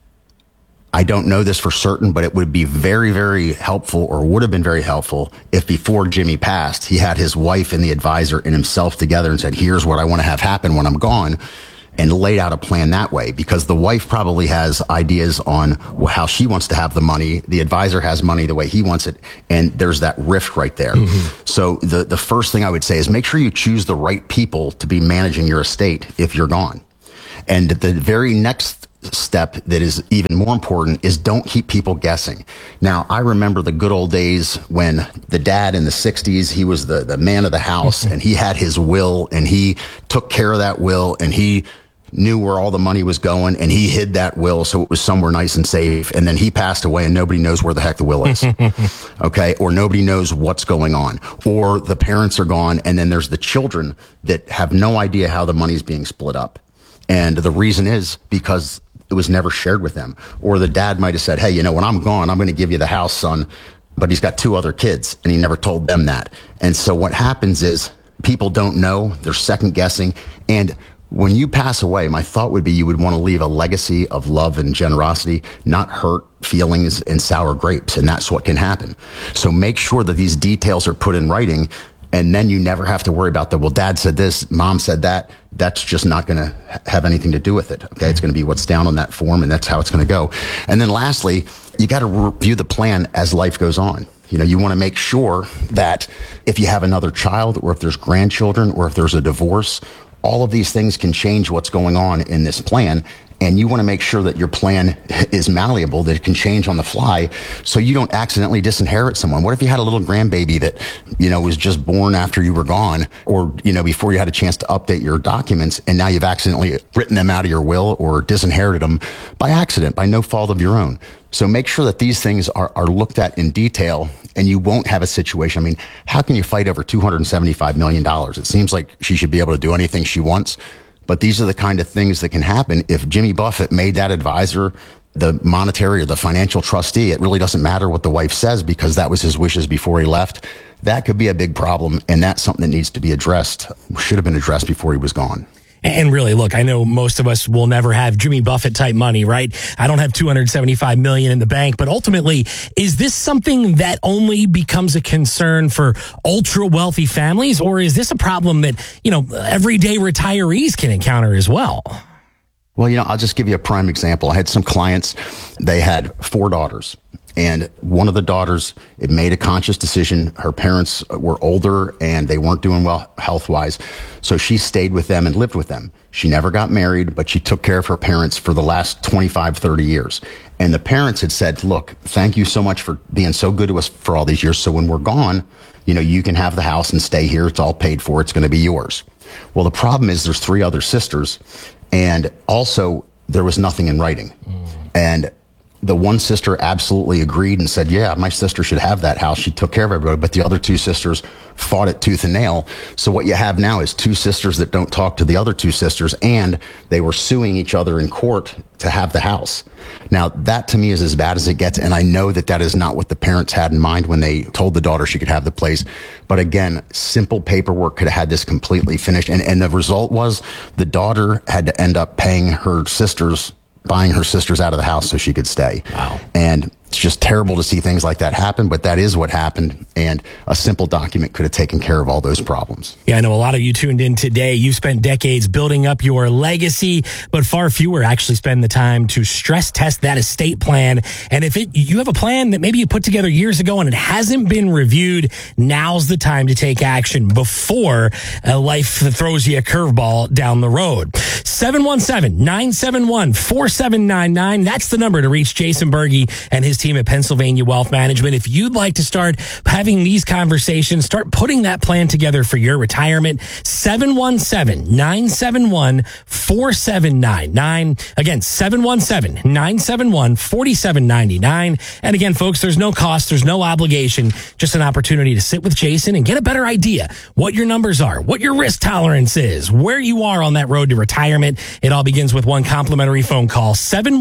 I don't know this for certain, but it would be very, very helpful, or would have been very helpful, if before Jimmy passed, he had his wife and the advisor and himself together and said, here's what I want to have happen when I'm gone, and laid out a plan that way. Because the wife probably has ideas on how she wants to have the money. The advisor has money the way he wants it. And there's that rift right there. So the first thing I would say is make sure you choose the right people to be managing your estate if you're gone. And the very next step that is even more important is don't keep people guessing. Now, I remember the good old days when the dad in the 60s, he was the man of the house, and he had his will, and he took care of that will, and he knew where all the money was going, and he hid that will so it was somewhere nice and safe. And then he passed away and nobody knows where the heck the will is. Okay. Or nobody knows what's going on, or the parents are gone. And then there's the children that have no idea how the money's being split up. And the reason is because it was never shared with them. Or the dad might have said, hey, when I'm gone, I'm going to give you the house, son. But he's got 2 other kids, and he never told them that. And so what happens is people don't know, they're second guessing. And when you pass away, my thought would be you would want to leave a legacy of love and generosity, not hurt feelings and sour grapes. And that's what can happen. So make sure that these details are put in writing. And then you never have to worry about well, dad said this, mom said that. That's just not going to have anything to do with it. Okay. It's going to be what's down on that form, and that's how it's going to go. And then lastly, you got to review the plan as life goes on. You want to make sure that if you have another child, or if there's grandchildren, or if there's a divorce, all of these things can change what's going on in this plan. And you want to make sure that your plan is malleable, that it can change on the fly, so you don't accidentally disinherit someone. What if you had a little grandbaby that, was just born after you were gone, or, before you had a chance to update your documents, and now you've accidentally written them out of your will or disinherited them by accident, by no fault of your own. So make sure that these things are looked at in detail, and you won't have a situation. I mean, how can you fight over $275 million? It seems like she should be able to do anything she wants. But these are the kind of things that can happen if Jimmy Buffett made that advisor the monetary or the financial trustee. It really doesn't matter what the wife says, because that was his wishes before he left. That could be a big problem, and that's something that needs to be addressed, should have been addressed before he was gone. And really, look, I know most of us will never have Jimmy Buffett type money, right? I don't have $275 million in the bank, but ultimately, is this something that only becomes a concern for ultra wealthy families, or is this a problem that, everyday retirees can encounter as well? Well, I'll just give you a prime example. I had some clients, they had 4 daughters. And one of the daughters, it made a conscious decision. Her parents were older and they weren't doing well health-wise. So she stayed with them and lived with them. She never got married, but she took care of her parents for the last 25, 30 years. And the parents had said, look, thank you so much for being so good to us for all these years. So when we're gone, you can have the house and stay here. It's all paid for. It's going to be yours. Well, the problem is there's 3 other sisters. And also there was nothing in writing. And the one sister absolutely agreed and said, yeah, my sister should have that house. She took care of everybody. But the other 2 sisters fought it tooth and nail. So what you have now is 2 sisters that don't talk to the other 2 sisters, and they were suing each other in court to have the house. Now, that to me is as bad as it gets. And I know that that is not what the parents had in mind when they told the daughter she could have the place. But again, simple paperwork could have had this completely finished. And the result was the daughter had to end up paying her sisters, buying her sisters out of the house so she could stay. Wow. And It's just terrible to see things like that happen, but that is what happened. And a simple document could have taken care of all those problems. Yeah, I know a lot of you tuned in today. You spent decades building up your legacy, but far fewer actually spend the time to stress test that estate plan. And if you have a plan that maybe you put together years ago and it hasn't been reviewed, now's the time to take action before life throws you a curveball down the road. 717-971-4799. That's the number to reach Jason Berge and his team at Pennsylvania Wealth Management. If you'd like to start having these conversations, start putting that plan together for your retirement, 717-971-4799. Again, 717-971-4799. And again, folks, there's no cost, there's no obligation, just an opportunity to sit with Jason and get a better idea what your numbers are, what your risk tolerance is, where you are on that road to retirement. It all begins with one complimentary phone call,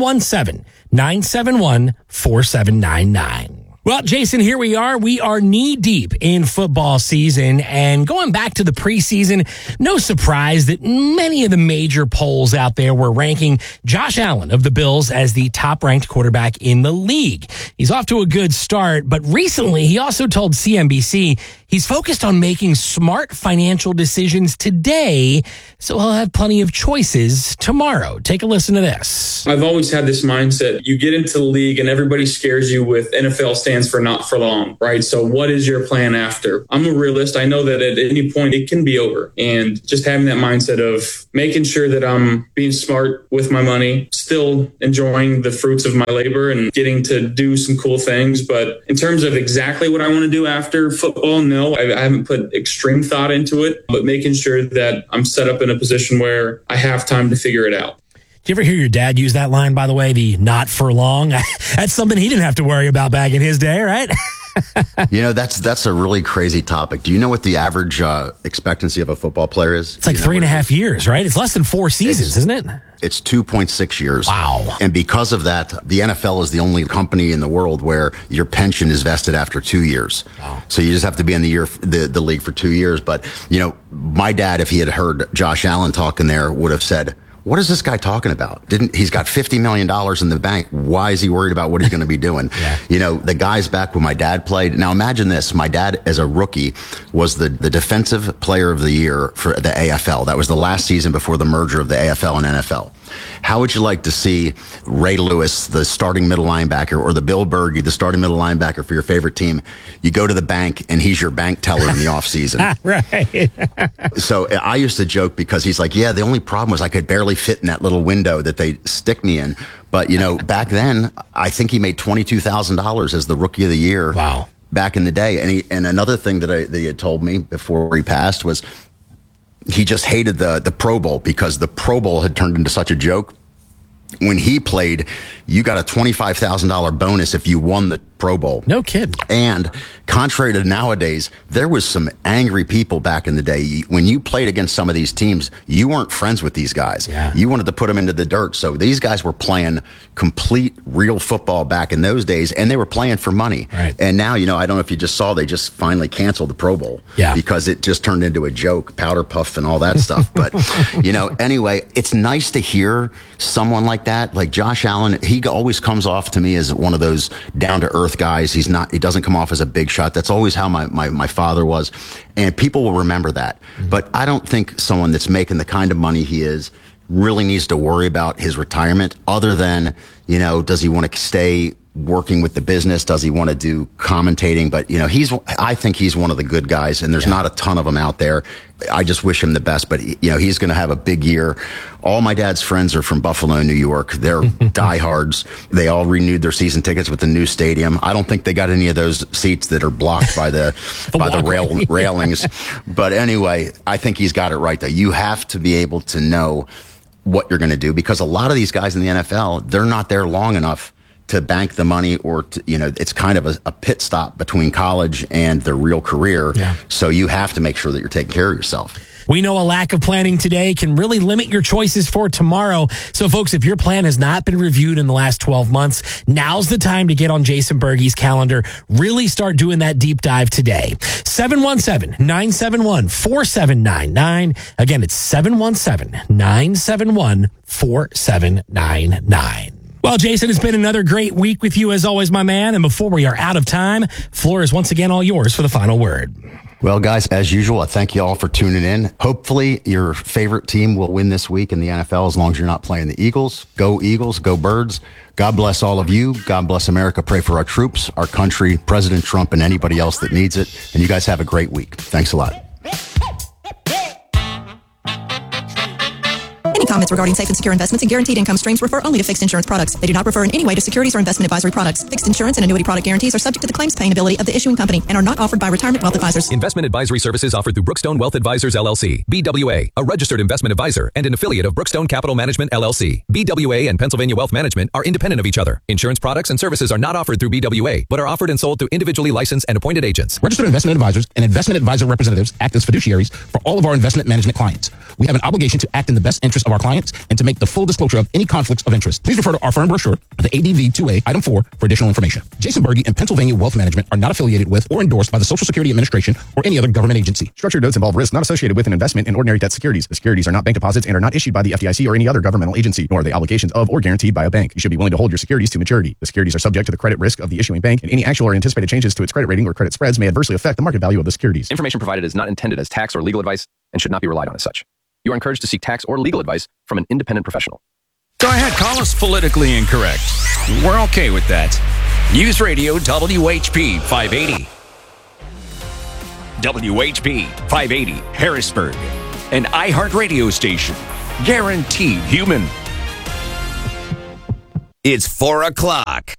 717-971-4799. Well, Jason, here we are. We are knee deep in football season, and going back to the preseason, no surprise that many of the major polls out there were ranking Josh Allen of the Bills as the top ranked quarterback in the league. He's off to a good start, but recently he also told CNBC he's focused on making smart financial decisions today, so he'll have plenty of choices tomorrow. Take a listen to this. I've always had this mindset. You get into the league and everybody scares you with NFL stands for not for long, right? So what is your plan after? I'm a realist. I know that at any point it can be over. And just having that mindset of making sure that I'm being smart with my money, still enjoying the fruits of my labor and getting to do some cool things. But in terms of exactly what I want to do after football, no, I haven't put extreme thought into it, but making sure that I'm set up in a position where I have time to figure it out. Do you ever hear your dad use that line, by the way, the not for long? That's something he didn't have to worry about back in his day, right? You know, that's a really crazy topic. Do you know what the average expectancy of a football player is? It's like 3.5 years, right? It's less than 4 seasons, isn't it? It's 2.6 years. Wow. And because of that, the NFL is the only company in the world where your pension is vested after 2 years. Wow. So you just have to be in the league for 2 years. But, you know, my dad, if he had heard Josh Allen talking there, would have said, what is this guy talking about? He's got $50 million in the bank. Why is he worried about what he's going to be doing? Yeah. You know, the guys back when my dad played. Now imagine this. My dad, as a rookie, was the defensive player of the year for the AFL. That was the last season before the merger of the AFL and NFL. How would you like to see Ray Lewis, the starting middle linebacker, or the Bill Berge, the starting middle linebacker for your favorite team? You go to the bank and he's your bank teller in the off season. Right. So I used to joke because he's like, yeah, the only problem was I could barely fit in that little window that they stick me in. But, you know, back then, I think he made $22,000 as the rookie of the year. Wow. Back in the day. And another thing that he had told me before he passed was he just hated the Pro Bowl because the Pro Bowl had turned into such a joke. When he played, you got a $25,000 bonus if you won the Pro Bowl. No kid. And contrary to nowadays, there was some angry people back in the day. When you played against some of these teams, you weren't friends with these guys. Yeah. You wanted to put them into the dirt. So these guys were playing complete real football back in those days, and they were playing for money. Right. And now, you know, I don't know if you just saw, they just finally canceled the Pro Bowl. Yeah. Because it just turned into a joke, powder puff and all that stuff. But, you know, anyway, it's nice to hear someone like that, like Josh Allen. He always comes off to me as one of those down-to-earth guys. He doesn't come off as a big shot. That's always how my father was. And people will remember that. Mm-hmm. But I don't think someone that's making the kind of money he is really needs to worry about his retirement other than, you know, does he want to stay working with the business? Does he want to do commentating? But, you know, I think he's one of the good guys, and there's not a ton of them out there. I just wish him the best, but, you know, he's going to have a big year. All my dad's friends are from Buffalo, New York. They're diehards. They all renewed their season tickets with the new stadium. I don't think they got any of those seats that are blocked by the railings. But anyway, I think he's got it right, though. You have to be able to know what you're going to do, because a lot of these guys in the NFL, they're not there long enough to bank the money, or to, you know, it's kind of a pit stop between college and their real career. Yeah. So you have to make sure that you're taking care of yourself. We know a lack of planning today can really limit your choices for tomorrow. So, folks, if your plan has not been reviewed in the last 12 months, now's the time to get on Jason Berge's calendar. Really start doing that deep dive today. 717-971-4799. Again, it's 717-971-4799. Well, Jason, it's been another great week with you as always, my man. And before we are out of time, floor is once again all yours for the final word. Well, guys, as usual, I thank you all for tuning in. Hopefully, your favorite team will win this week in the NFL as long as you're not playing the Eagles. Go Eagles, go Birds. God bless all of you. God bless America. Pray for our troops, our country, President Trump, and anybody else that needs it. And you guys have a great week. Thanks a lot. Any comments regarding safe and secure investments and guaranteed income streams refer only to fixed insurance products. They do not refer in any way to securities or investment advisory products. Fixed insurance and annuity product guarantees are subject to the claims paying ability of the issuing company and are not offered by Retirement Wealth Advisors. Investment advisory services offered through Brookstone Wealth Advisors, LLC, BWA, a registered investment advisor and an affiliate of Brookstone Capital Management, LLC. BWA and Pennsylvania Wealth Management are independent of each other. Insurance products and services are not offered through BWA, but are offered and sold through individually licensed and appointed agents. Registered investment advisors and investment advisor representatives act as fiduciaries for all of our investment management clients. We have an obligation to act in the best interest of our clients and to make the full disclosure of any conflicts of interest. Please refer to our firm brochure, the ADV 2A, Item 4, for additional information. Jason Berge and Pennsylvania Wealth Management are not affiliated with or endorsed by the Social Security Administration or any other government agency. Structured notes involve risks not associated with an investment in ordinary debt securities. The securities are not bank deposits and are not issued by the FDIC or any other governmental agency, nor are they obligations of or guaranteed by a bank. You should be willing to hold your securities to maturity. The securities are subject to the credit risk of the issuing bank, and any actual or anticipated changes to its credit rating or credit spreads may adversely affect the market value of the securities. Information provided is not intended as tax or legal advice and should not be relied on as such. You are encouraged to seek tax or legal advice from an independent professional. Go ahead, call us politically incorrect. We're okay with that. News Radio WHP 580. WHP 580 Harrisburg. An iHeartRadio station. Guaranteed human. It's 4 o'clock.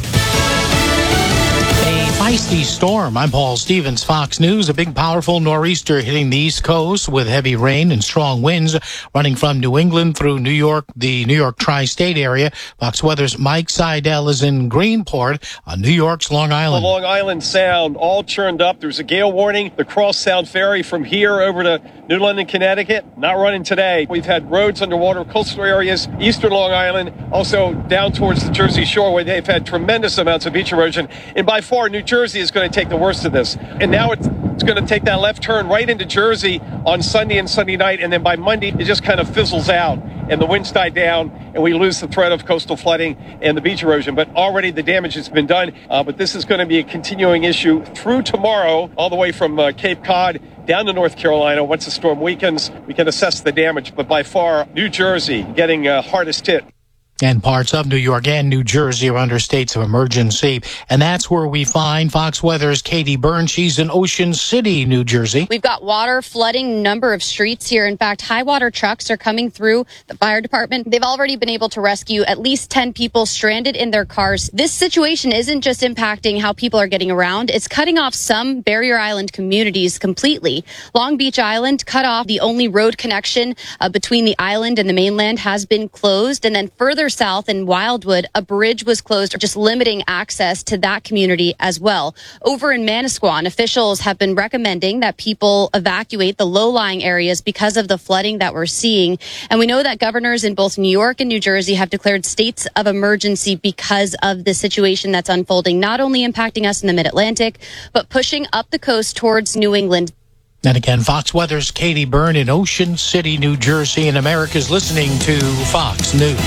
Feisty storm. I'm Paul Stevens, Fox News. A big, powerful nor'easter hitting the East Coast with heavy rain and strong winds running from New England through New York, the New York tri-state area. Fox Weather's Mike Seidel is in Greenport on New York's Long Island. The Long Island Sound all churned up. There's a gale warning. The Cross Sound Ferry from here over to New London, Connecticut, not running today. We've had roads underwater, coastal areas, eastern Long Island, also down towards the Jersey Shore, where they've had tremendous amounts of beach erosion. And by far, New Jersey is going to take the worst of this. And now it's going to take that left turn right into Jersey on Sunday and Sunday night. And then by Monday, it just kind of fizzles out and the winds die down and we lose the threat of coastal flooding and the beach erosion. But already the damage has been done. But this is going to be a continuing issue through tomorrow, all the way from Cape Cod down to North Carolina. Once the storm weakens, we can assess the damage. But by far, New Jersey getting hardest hit. And parts of New York and New Jersey are under states of emergency. And that's where we find Fox Weather's Katie Byrne. She's in Ocean City, New Jersey. We've got water flooding a number of streets here. In fact, high water trucks are coming through the fire department. They've already been able to rescue at least 10 people stranded in their cars. This situation isn't just impacting how people are getting around. It's cutting off some Barrier Island communities completely. Long Beach Island cut off. The only road connection between the island and the mainland has been closed. And then further south in Wildwood, a bridge was closed, just limiting access to that community as well. Over in Manasquan, officials have been recommending that people evacuate the low-lying areas because of the flooding that we're seeing. And we know that governors in both New York and New Jersey have declared states of emergency because of the situation that's unfolding, not only impacting us in the Mid-Atlantic, but pushing up the coast towards New England. And again, Fox Weather's Katie Byrne in Ocean City, New Jersey, and America's listening to Fox News.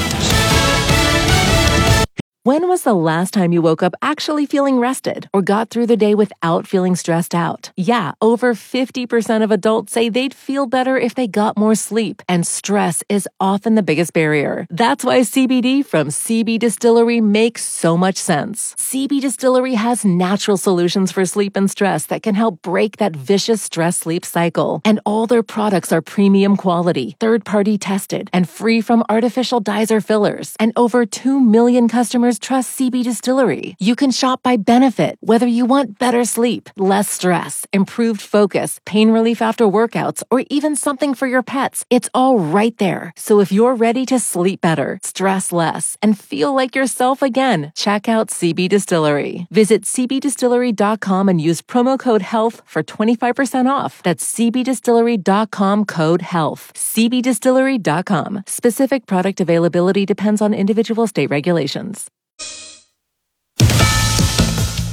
When was the last time you woke up actually feeling rested or got through the day without feeling stressed out? Yeah, over 50% of adults say they'd feel better if they got more sleep, and stress is often the biggest barrier. That's why CBD from CB Distillery makes so much sense. CB Distillery has natural solutions for sleep and stress that can help break that vicious stress-sleep cycle. And all their products are premium quality, third-party tested, and free from artificial dyes or fillers. And over 2 million customers trust CB Distillery. You can shop by benefit, whether you want better sleep, less stress, improved focus, pain relief after workouts, or even something for your pets. It's all right there. So if you're ready to sleep better, stress less, and feel like yourself again, check out CB Distillery. Visit cbdistillery.com and use promo code HEALTH for 25% off. That's cbdistillery.com code HEALTH. cbdistillery.com. Specific product availability depends on individual state regulations.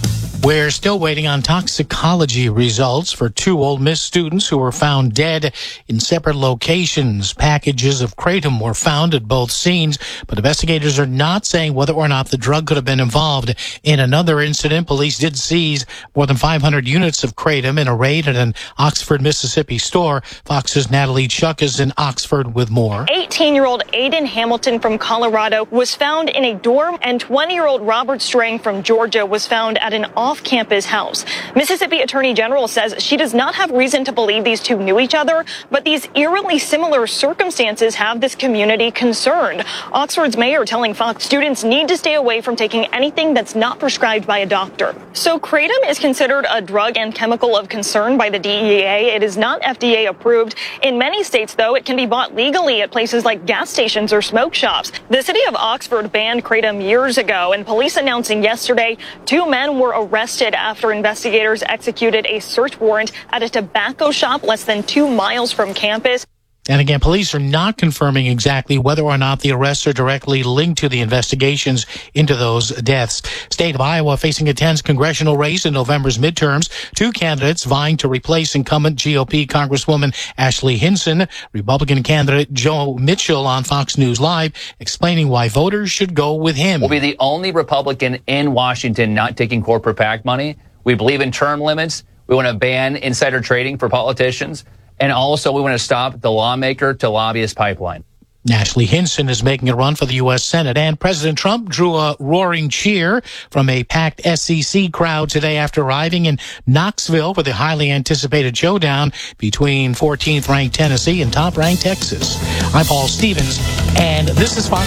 We're still waiting on toxicology results for 2 Ole Miss students who were found dead in separate locations. Packages of kratom were found at both scenes, but investigators are not saying whether or not the drug could have been involved. In another incident, police did seize more than 500 units of kratom in a raid at an Oxford, Mississippi store. Fox's Natalie Chuck is in Oxford with more. 18-year-old Aiden Hamilton from Colorado was found in a dorm, and 20-year-old Robert Strang from Georgia was found at an off-campus house. Mississippi Attorney General says she does not have reason to believe these two knew each other, but these eerily similar circumstances have this community concerned. Oxford's mayor telling Fox students need to stay away from taking anything that's not prescribed by a doctor. So kratom is considered a drug and chemical of concern by the DEA. It is not FDA approved. In many states, though, it can be bought legally at places like gas stations or smoke shops. The city of Oxford banned kratom years ago, and police announcing yesterday 2 men were arrested after investigators executed a search warrant at a tobacco shop less than 2 miles from campus. And again, police are not confirming exactly whether or not the arrests are directly linked to the investigations into those deaths. State of Iowa facing a tense congressional race in November's midterms. 2 candidates vying to replace incumbent GOP Congresswoman Ashley Hinson. Republican candidate Joe Mitchell on Fox News Live explaining why voters should go with him. We'll be the only Republican in Washington not taking corporate PAC money. We believe in term limits. We want to ban insider trading for politicians. And also, we want to stop the lawmaker to lobbyist pipeline. Ashley Hinson is making a run for the U.S. Senate, and President Trump drew a roaring cheer from a packed SEC crowd today after arriving in Knoxville for the highly anticipated showdown between 14th-ranked Tennessee and top-ranked Texas. I'm Paul Stevens, and this is Fox